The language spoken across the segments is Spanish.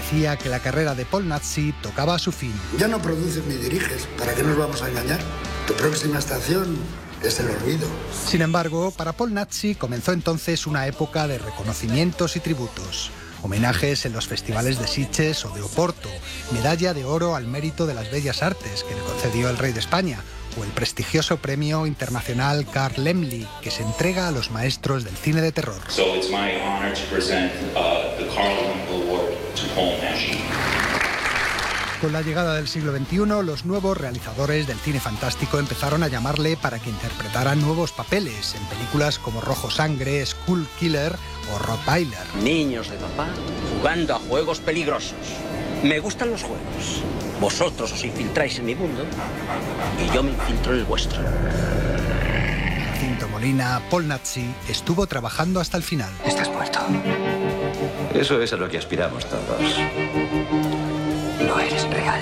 parecía que la carrera de Polanyi tocaba a su fin. Ya no produces ni diriges, ¿para qué nos vamos a engañar? Tu próxima estación es el olvido. Sin embargo, para Polanyi comenzó entonces una época de reconocimientos y tributos. Homenajes en los festivales de Sitges o de Oporto, medalla de oro al mérito de las bellas artes que le concedió el rey de España, o el prestigioso premio internacional Carl Laemmle, que se entrega a los maestros del cine de terror. So it's my honor to present the Carl Laemmle Award to Polanyi. Con la llegada del siglo XXI, los nuevos realizadores del cine fantástico empezaron a llamarle para que interpretara nuevos papeles en películas como Rojo Sangre, Skull Killer o Rottweiler. Niños de papá jugando a juegos peligrosos. Me gustan los juegos. Vosotros os infiltráis en mi mundo y yo me infiltro en el vuestro. Jacinto Molina, Polanyi, estuvo trabajando hasta el final. Estás muerto. Eso es a lo que aspiramos todos. No eres real.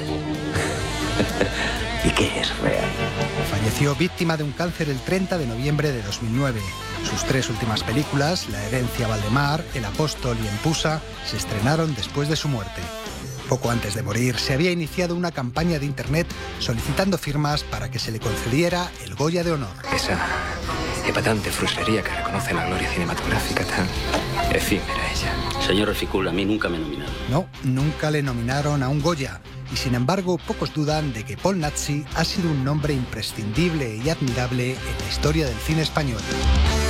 ¿Y qué es real? Falleció víctima de un cáncer el 30 de noviembre de 2009. Sus 3 últimas películas, La herencia Valdemar, El apóstol y Empusa, se estrenaron después de su muerte. Poco antes de morir, se había iniciado una campaña de internet solicitando firmas para que se le concediera el Goya de Honor. Esa epatante fruslería que reconoce la gloria cinematográfica tan efímera ella. Señor Reficul, a mí nunca me nominaron. No, nunca le nominaron a un Goya. Y sin embargo, pocos dudan de que Polanyi ha sido un nombre imprescindible y admirable en la historia del cine español.